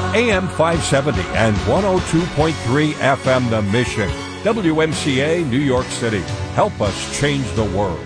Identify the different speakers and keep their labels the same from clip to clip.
Speaker 1: AM 570 and 102.3 FM The Mission. WMCA, New York City. Help us change the world.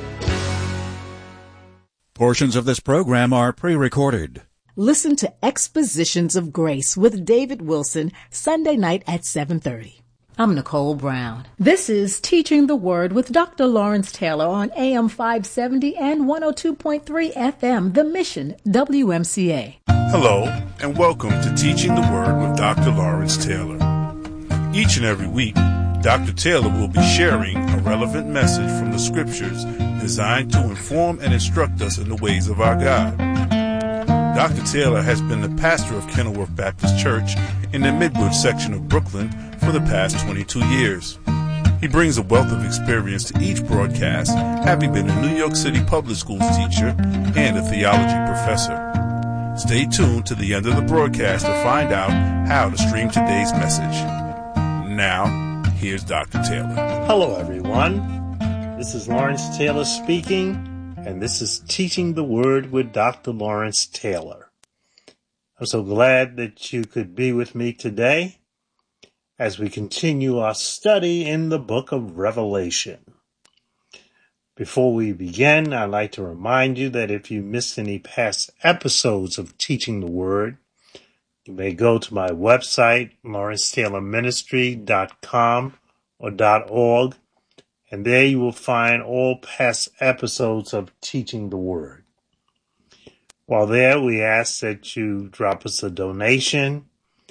Speaker 2: Portions of this program are pre-recorded.
Speaker 3: Listen to Expositions of Grace with David Wilson, Sunday night at 7:30. I'm Nicole Brown. This is Teaching the Word with Dr. Lawrence Taylor on AM 570 and 102.3 FM, The Mission, WMCA.
Speaker 4: Hello, and welcome to Teaching the Word with Dr. Lawrence Taylor. Each and every week, Dr. Taylor will be sharing a relevant message from the Scriptures designed to inform and instruct us in the ways of our God. Dr. Taylor has been the pastor of Kenilworth Baptist Church in the Midwood section of Brooklyn for the past 22 years. He brings a wealth of experience to each broadcast, having been a New York City public schools teacher and a theology professor. Stay tuned to the end of the broadcast to find out how to stream today's message. Now, here's Dr. Taylor.
Speaker 5: Hello, everyone. This is Lawrence Taylor speaking, and this is Teaching the Word with Dr. Lawrence Taylor. I'm so glad that you could be with me today as we continue our study in the book of Revelation. Before we begin, I'd like to remind you that if you missed any past episodes of Teaching the Word, you may go to my website, lawrencetaylorministry.com or .org, and there you will find all past episodes of Teaching the Word. While there, we ask that you drop us a donation.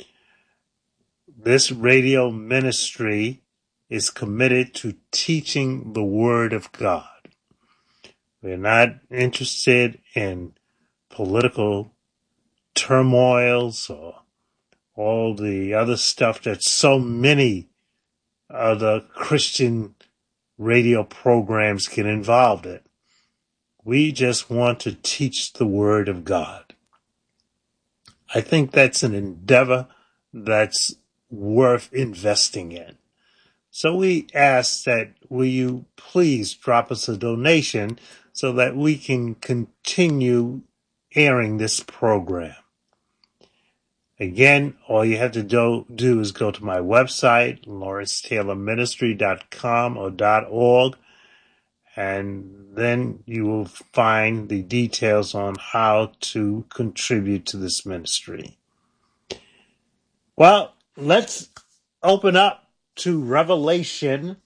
Speaker 5: This radio ministry is committed to teaching the Word of God. We're not interested in political turmoils or all the other stuff that so many other Christian radio programs get involved in. We just want to teach the Word of God. I think that's an endeavor that's worth investing in. So we ask that will you please drop us a donation so that we can continue airing this program. Again, all you have to do is go to my website, lawrencetaylorministry.com or .org, and then you will find the details on how to contribute to this ministry. Well, let's open up to Revelation